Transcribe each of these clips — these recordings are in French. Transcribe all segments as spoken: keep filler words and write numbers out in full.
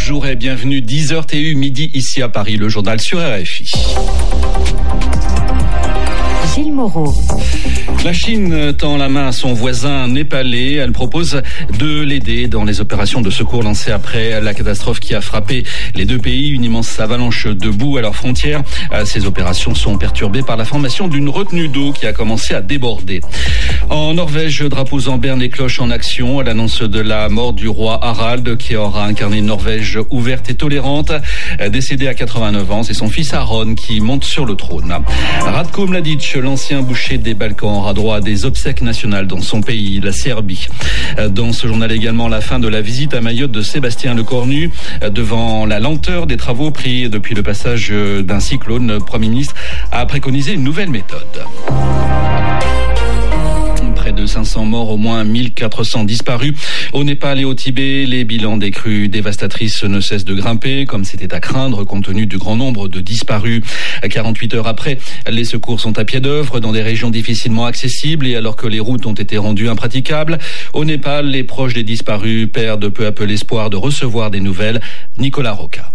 Bonjour et bienvenue, dix heures T U, midi ici à Paris, le journal sur R F I. Gilles Moreau. La Chine tend la main à son voisin népalais. Elle propose de l'aider dans les opérations de secours lancées après la catastrophe qui a frappé les deux pays. Une immense avalanche de boue à leurs frontières. Ces opérations sont perturbées par la formation d'une retenue d'eau qui a commencé à déborder. En Norvège, drapeaux en berne et cloches en action à l'annonce de la mort du roi Harald qui aura incarné une Norvège ouverte et tolérante. Décédé à quatre-vingt-neuf ans, c'est son fils Aron qui monte sur le trône. Ratko Mladic, l'ancien boucher des Balkans, aura droit à des obsèques nationales dans son pays, la Serbie. Dans ce journal également, la fin de la visite à Mayotte de Sébastien Lecornu. Devant la lenteur des travaux pris depuis le passage d'un cyclone, le Premier ministre a préconisé une nouvelle méthode. Près de cinq cents morts, au moins mille quatre cents disparus. Au Népal et au Tibet, les bilans des crues dévastatrices ne cessent de grimper, comme c'était à craindre compte tenu du grand nombre de disparus. quarante-huit heures après, les secours sont à pied d'œuvre dans des régions difficilement accessibles et alors que les routes ont été rendues impraticables. Au Népal, les proches des disparus perdent peu à peu l'espoir de recevoir des nouvelles. Nicolas Roca.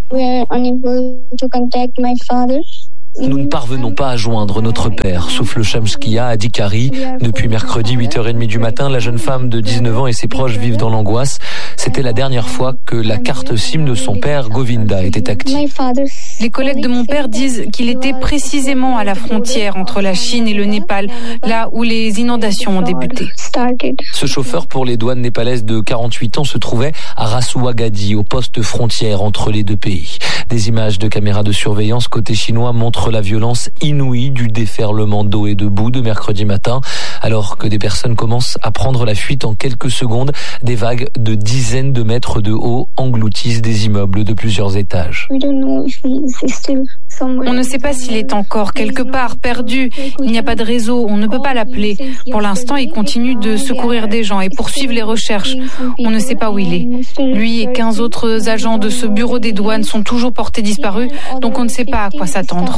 Nous ne parvenons pas à joindre notre père, souffle Shamskia Adikari. Depuis mercredi huit heures trente du matin, la jeune femme de dix-neuf ans et ses proches vivent dans l'angoisse. C'était la dernière fois que la carte SIM de son père, Govinda, était active. Les collègues de mon père disent qu'il était précisément à la frontière entre la Chine et le Népal, là où les inondations ont débuté. Ce chauffeur pour les douanes népalaises de quarante-huit ans se trouvait à Rasuagadi, au poste frontière entre les deux pays. Des images de caméras de surveillance côté chinois montrent la violence inouïe du déferlement d'eau et de boue de mercredi matin. Alors que des personnes commencent à prendre la fuite en quelques secondes, des vagues de dizaines de mètres de haut engloutissent des immeubles de plusieurs étages. On ne sait pas s'il est encore quelque part perdu. Il n'y a pas de réseau, on ne peut pas l'appeler. Pour l'instant, il continue de secourir des gens et poursuivre les recherches. On ne sait pas où il est. Lui et quinze autres agents de ce bureau des douanes sont toujours portés disparus, donc on ne sait pas à quoi s'attendre.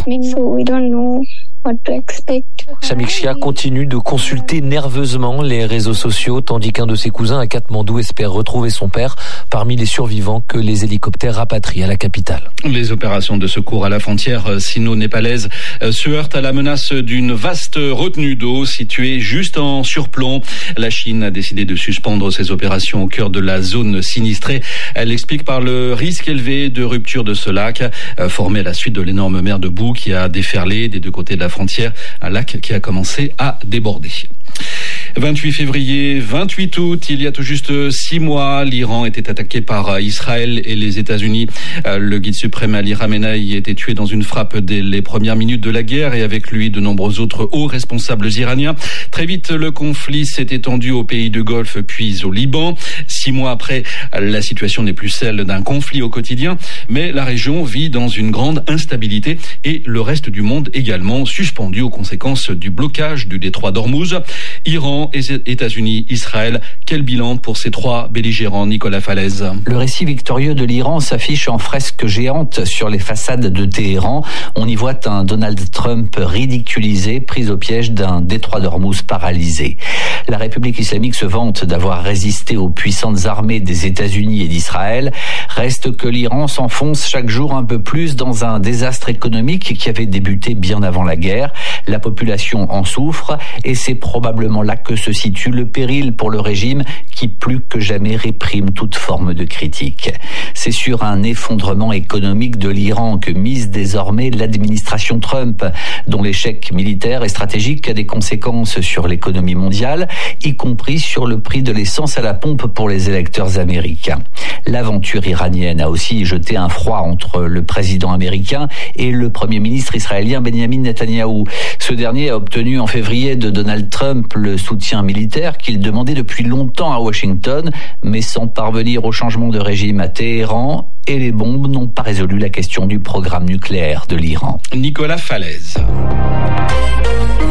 Shamikshia continue de consulter nerveusement les réseaux sociaux, tandis qu'un de ses cousins à Katmandou espère retrouver son père parmi les survivants que les hélicoptères rapatrient à la capitale. Les opérations de secours à la frontière sino-népalaise se heurtent à la menace d'une vaste retenue d'eau située juste en surplomb. La Chine a décidé de suspendre ses opérations au cœur de la zone sinistrée. Elle explique par le risque élevé de rupture de ce lac, formé à la suite de l'énorme mer de boue qui a déferlé des deux côtés de la frontière, un lac qui a commencé à déborder. vingt-huit février, vingt-huit août, il y a tout juste six mois, l'Iran était attaqué par Israël et les États-Unis. Le guide suprême Ali Khamenei était tué dans une frappe dès les premières minutes de la guerre et avec lui de nombreux autres hauts responsables iraniens. Très vite, le conflit s'est étendu aux pays du Golfe puis au Liban. Six mois après, la situation n'est plus celle d'un conflit au quotidien, mais la région vit dans une grande instabilité et le reste du monde également suspendu aux conséquences du blocage du détroit d'Ormuz. Iran, États-Unis, Israël, quel bilan pour ces trois belligérants, Nicolas Falaise? Le récit victorieux de l'Iran s'affiche en fresque géante sur les façades de Téhéran. On y voit un Donald Trump ridiculisé, pris au piège d'un détroit d'Ormuz paralysé. La République islamique se vante d'avoir résisté aux puissantes armées des États-Unis et d'Israël. Reste que l'Iran s'enfonce chaque jour un peu plus dans un désastre économique qui avait débuté bien avant la guerre. La population en souffre et c'est probablement là que se situe le péril pour le régime qui plus que jamais réprime toute forme de critique. C'est sur un effondrement économique de l'Iran que mise désormais l'administration Trump, dont l'échec militaire et stratégique a des conséquences sur l'économie mondiale, y compris sur le prix de l'essence à la pompe pour les électeurs américains. L'aventure iranienne a aussi jeté un froid entre le président américain et le premier ministre israélien Benjamin Netanyahou. Ce dernier a obtenu en février de Donald Trump le soutien militaire qu'il demandait depuis longtemps à Washington, mais sans parvenir au changement de régime à Téhéran, et les bombes n'ont pas résolu la question du programme nucléaire de l'Iran. Nicolas Falaise.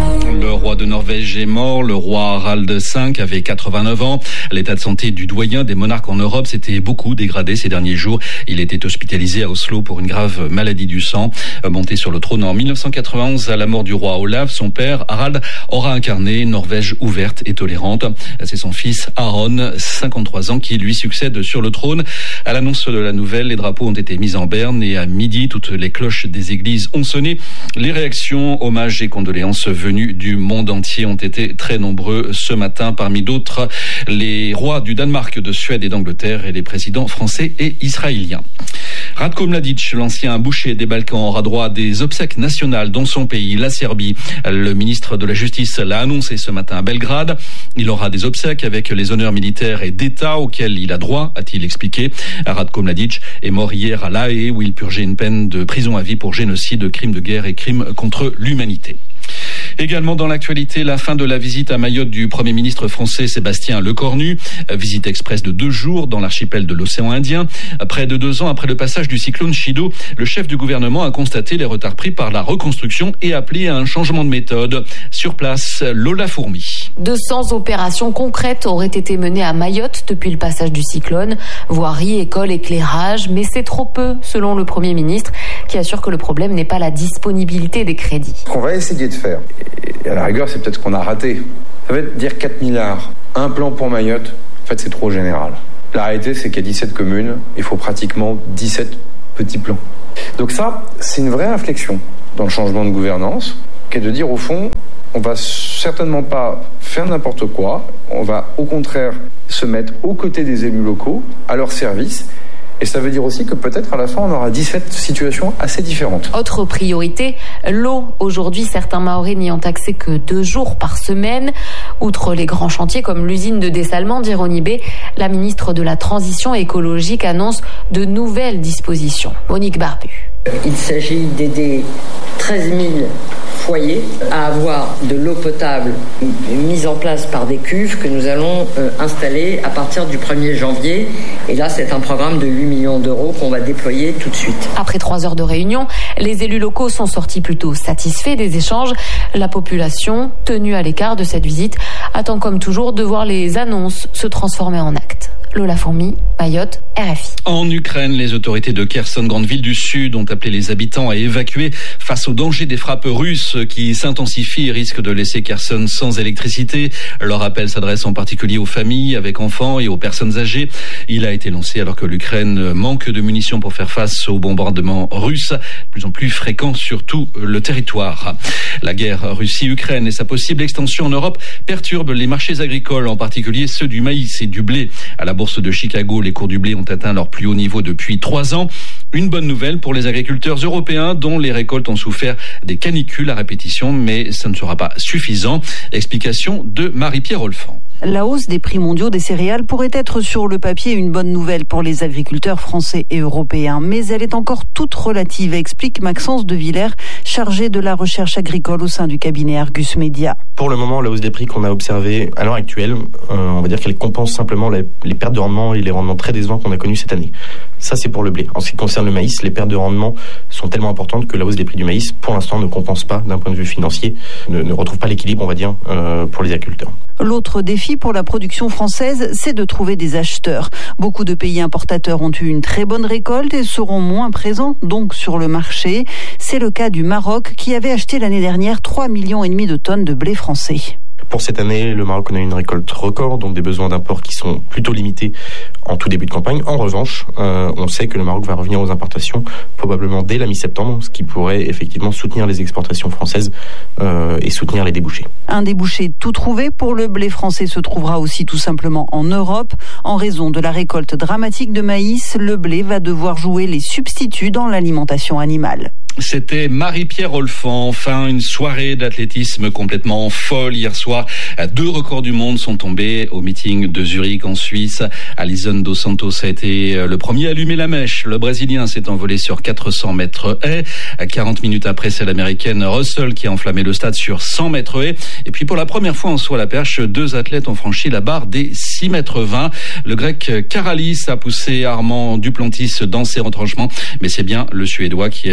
Le roi de Norvège est mort. Le roi Harald cinq avait quatre-vingt-neuf ans. L'état de santé du doyen des monarques en Europe s'était beaucoup dégradé ces derniers jours. Il était hospitalisé à Oslo pour une grave maladie du sang. Monté sur le trône en mille neuf cent quatre-vingt-onze à la mort du roi Olav, son père Harald aura incarné une Norvège ouverte et tolérante. C'est son fils Aron, cinquante-trois ans, qui lui succède sur le trône. À l'annonce de la nouvelle, les drapeaux ont été mis en berne et à midi, toutes les cloches des églises ont sonné. Les réactions, hommages et condoléances venues du monde entier ont été très nombreux ce matin. Parmi d'autres, les rois du Danemark, de Suède et d'Angleterre et les présidents français et israéliens. Ratko Mladic, l'ancien boucher des Balkans, aura droit à des obsèques nationales dans son pays, la Serbie. Le ministre de la Justice l'a annoncé ce matin à Belgrade. Il aura des obsèques avec les honneurs militaires et d'État auxquels il a droit, a-t-il expliqué. Ratko Mladic est mort hier à La Haye où il purgeait une peine de prison à vie pour génocide, crimes de guerre et crimes contre l'humanité. Également dans l'actualité, la fin de la visite à Mayotte du Premier ministre français Sébastien Lecornu. Visite express de deux jours dans l'archipel de l'océan Indien. Près de deux ans après le passage du cyclone Chido, le chef du gouvernement a constaté les retards pris par la reconstruction et appelé à un changement de méthode. Sur place, Lola Fourmi. deux cents opérations concrètes auraient été menées à Mayotte depuis le passage du cyclone. Voirie, école, éclairage, mais c'est trop peu selon le Premier ministre qui assure que le problème n'est pas la disponibilité des crédits. Ce qu'on va essayer de faire, et à la rigueur c'est peut-être ce qu'on a raté, ça va être dire quatre milliards, un plan pour Mayotte, en fait c'est trop général. La réalité c'est qu'il y a dix-sept communes, il faut pratiquement dix-sept petits plans. Donc ça, c'est une vraie réflexion dans le changement de gouvernance, qui est de dire au fond, on va certainement pas faire n'importe quoi, on va au contraire se mettre aux côtés des élus locaux, à leur service. Et ça veut dire aussi que peut-être à la fin, on aura dix-sept situations assez différentes. Autre priorité, l'eau. Aujourd'hui, certains Mahorais n'y ont accès que deux jours par semaine. Outre les grands chantiers comme l'usine de dessalement d'Ironibé, la ministre de la Transition écologique annonce de nouvelles dispositions. Monique Barbu. Il s'agit d'aider treize mille foyers à avoir de l'eau potable mise en place par des cuves que nous allons euh, installer à partir du premier janvier. Et là, c'est un programme de huit millions d'euros qu'on va déployer tout de suite. Après trois heures de réunion, les élus locaux sont sortis plutôt satisfaits des échanges. La population, tenue à l'écart de cette visite, attend comme toujours de voir les annonces se transformer en actes. Lola Fourmi, Mayotte, R F I. En Ukraine, les autorités de Kherson, grande ville du sud, ont appelé les habitants à évacuer face au danger des frappes russes qui s'intensifient et risquent de laisser Kherson sans électricité. Leur appel s'adresse en particulier aux familles avec enfants et aux personnes âgées. Il a été lancé alors que l'Ukraine manque de munitions pour faire face aux bombardements russes, de plus en plus fréquents sur tout le territoire. La guerre Russie-Ukraine et sa possible extension en Europe perturbent les marchés agricoles, en particulier ceux du maïs et du blé. À la bourse de Chicago, les cours du blé ont atteint leur plus haut niveau depuis trois ans. Une bonne nouvelle pour les agriculteurs européens dont les récoltes ont souffert des canicules à répétition, mais ça ne sera pas suffisant. Explication de Marie-Pierre Olfan. La hausse des prix mondiaux des céréales pourrait être sur le papier une bonne nouvelle pour les agriculteurs français et européens, mais elle est encore toute relative, explique Maxence de Villers, chargé de la recherche agricole au sein du cabinet Argus Media. Pour le moment, la hausse des prix qu'on a observée à l'heure actuelle, euh, on va dire qu'elle compense simplement les, les pertes de rendement et les rendements très décevants qu'on a connus cette année. Ça, c'est pour le blé. En ce qui concerne le maïs, les pertes de rendement sont tellement importantes que la hausse des prix du maïs, pour l'instant, ne compense pas d'un point de vue financier, ne, ne retrouve pas l'équilibre, on va dire, euh, pour les agriculteurs. L'autre défi pour la production française, c'est de trouver des acheteurs. Beaucoup de pays importateurs ont eu une très bonne récolte et seront moins présents donc sur le marché. C'est le cas du Maroc qui avait acheté l'année dernière trois millions et demi de tonnes de blé français. Pour cette année, le Maroc a une récolte record, donc des besoins d'import qui sont plutôt limités en tout début de campagne. En revanche, euh, on sait que le Maroc va revenir aux importations probablement dès la mi-septembre, ce qui pourrait effectivement soutenir les exportations françaises euh, et soutenir les débouchés. Un débouché tout trouvé pour le blé français se trouvera aussi tout simplement en Europe. En raison de la récolte dramatique de maïs, le blé va devoir jouer les substituts dans l'alimentation animale. C'était Marie-Pierre Olfan. Enfin, une soirée d'athlétisme complètement folle hier soir. Deux records du monde sont tombés au meeting de Zurich en Suisse. Alison dos Santos a été le premier à allumer la mèche. Le Brésilien s'est envolé sur quatre cents mètres haies. quarante minutes après, c'est l'Américaine Russell qui a enflammé le stade sur cent mètres haies. Et puis pour la première fois en saut à la perche, deux athlètes ont franchi la barre des six mètres vingt. Le Grec Karalis a poussé Armand Duplantis dans ses retranchements. Mais c'est bien le Suédois qui a eu le dernier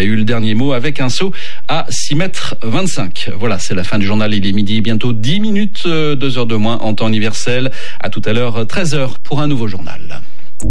dernier mot avec un saut à six mètres vingt-cinq. Voilà, c'est la fin du journal. Il est midi, bientôt dix minutes, deux heures de moins en temps universel. À tout à l'heure, treize heures pour un nouveau journal.